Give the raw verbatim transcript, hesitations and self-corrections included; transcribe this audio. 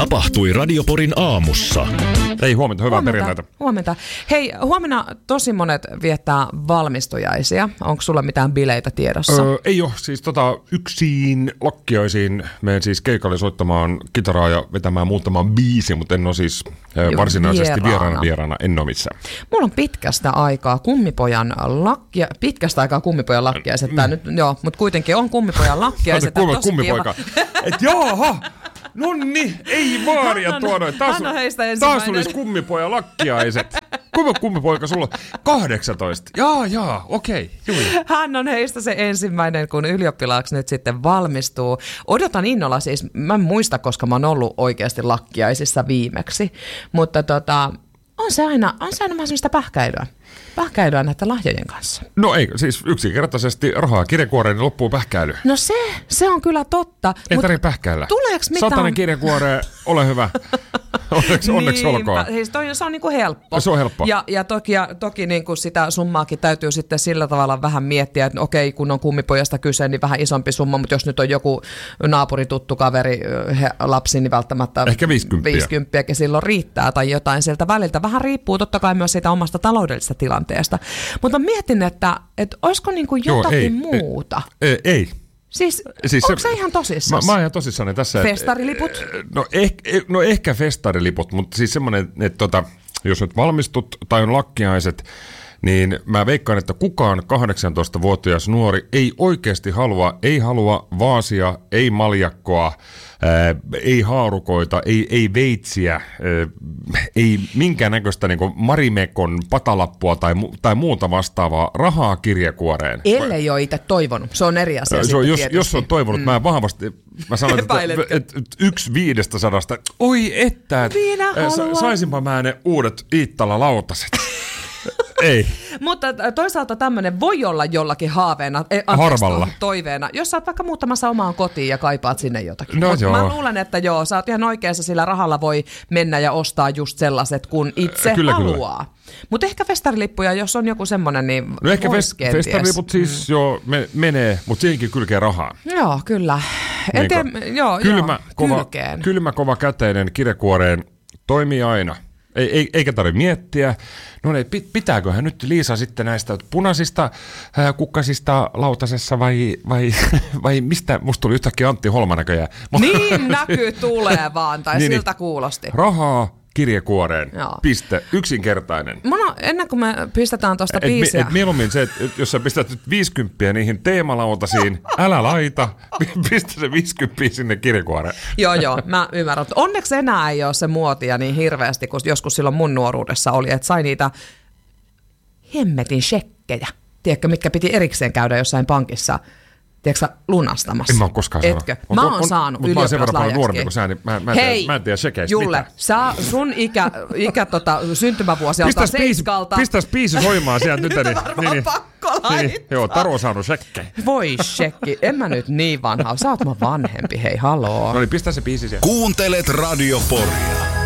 Tapahtui Radioporin aamussa. Ei, huomenta, hyvää huomenta, perjantaita. Huomenta. Hei, huomenna tosi monet viettää valmistujaisia. Onko sulla mitään bileitä tiedossa? Öö, ei ole, siis tota, yksin lakkiaisiin menen siis keikalle soittamaan kitaraa ja vetämään muutaman biisi, mutta en ole siis Joo, varsinaisesti vieraana. vieraana vieraana, en ole missään. Mulla on pitkästä aikaa kummipojan lakkia, pitkästä aikaa kummipojan lakkiaiset, tää nyt, joo, mutta kuitenkin on kummipojan lakkiaiset. Kuule, kummipoika. Et jaaha! Nonni, ei vaaria tuoda. Taas, taas olisi kummipoja lakkiaiset. Kuinka kummipoika sulla on? kahdeksantoista. Jaa, jaa, okei. Okay, hän on heistä se ensimmäinen, kun ylioppilaaksi nyt sitten valmistuu. Odotan innolla siis, mä en muista, koska mä oon ollut oikeasti lakkiaisissa viimeksi. Mutta tota, on se aina, on se aina vähän semmoista pähkäilyä. Pähkäilyä näiden lahjojen kanssa. No ei, siis yksinkertaisesti rahaa kirjekuoreen niin loppuu pähkäily. No se, se on kyllä totta. Ei tarvitse pähkäillä. Tuleeks mitään? Satanen kirjekuoreen, ole hyvä. Onneksi, onneksi olkoon. Siis toi, se on niinku helppo. Se on helppo. Ja, ja toki, ja, toki niinku sitä summaakin täytyy sitten sillä tavalla vähän miettiä, että okei, kun on kummipojasta kyse, niin vähän isompi summa, mutta jos nyt on joku naapurituttu kaveri, he, lapsi, niin välttämättä ehkä viisikymppiä. viisikymppiäkin silloin riittää tai jotain sieltä väliltä. Vähän riippuu totta kai myös siitä omasta taloudellisesta tilanteesta. Mutta mietin, että, että olisiko niinku jotakin Joo, ei, muuta. Ei. ei. Siis, siis onko se ihan tosissaan? Mä, mä oon ihan tosissaan tässä. Festariliput? Et, no, ehkä, no ehkä festariliput, mutta siis semmoinen, että tota, jos nyt valmistut tai on lakkiaiset, niin mä veikkaan, että kukaan kahdeksantoistavuotias nuori ei oikeasti halua, ei halua vaasia, ei maljakkoa, ää, ei haarukoita, ei, ei veitsiä, ää, ei minkäännäköistä niin kuin Marimekon patalappua tai, tai muuta vastaavaa rahaa kirjekuoreen. Ellei ole itse toivonut, se on eri asia. Se on, jos, jos on toivonut, mm. mä vahvasti, mä sanon, että, että, että yksi viidestä sadasta, oi että, että saisinpa mä ne uudet Iittala-lautaset. Ei. Mutta toisaalta tämmöinen voi olla jollakin haaveena, eh, harvalla toiveena, jos sä oot vaikka muuttamassa omaan kotiin ja kaipaat sinne jotakin. No Mutta mä luulen, että joo, sä oot ihan oikeassa, sillä rahalla voi mennä ja ostaa just sellaiset, kun itse kyllä, haluaa. Mutta ehkä festarilippuja, jos on joku semmoinen, niin no ehkä fest- festariliput siis mm. jo me, menee, mutta siihenkin kylkee rahaa. Joo, kyllä. En tiedä, joo, kylmä, joo, kova, kylmä, kova käteinen kirjekuoreen toimii aina. Ei, eikä tarvitse miettiä, no niin, pitääköhän nyt Liisa sitten näistä punaisista ää, kukkasista lautasessa vai, vai, vai mistä, musta tuli yhtäkkiä Antti Holma näköjään. Niin näkyy tulee vaan, tai niin, siltä kuulosti. Rahaa kirjekuoreen, Joo. piste, yksinkertainen. Mulla, ennen kuin me pistetään tuosta biisiä. Et, et mieluummin se, että jos sä pistät nyt viisikymppiä niihin teemalautasiin, älä laita, pistä se viisikymppiä sinne kirjekuoreen. Joo, joo, mä ymmärrän. Onneksi enää ei ole se muotia niin hirveästi, kun joskus silloin mun nuoruudessa oli, että sai niitä hemmetin shekkejä, tiedätkö, mitkä piti erikseen käydä jossain pankissa. Tiedätkö lunastamassa? En mä ole koskaan saanut. Etkö? Mä oon saanut ylioppilaslahjaksi. Mutta mä oon sen verran paljon nuorempi kuin sä, niin mä, mä, Hei, mä en tiedä shekeistä Julle, mitään. sä, sun ikä, ikä tota, syntymävuosi altaa seiskalta. Pistäis biisi soimaan sieltä nyt. Nyt on varmaan niin, pakko laittaa. Niin, joo, Taro on saanut shekkejä. Voi shekki, en mä nyt niin vanha. Sä oot mä vanhempi, hei haloo. No niin, pistä se biisi sieltä. Kuuntelet Radioporia.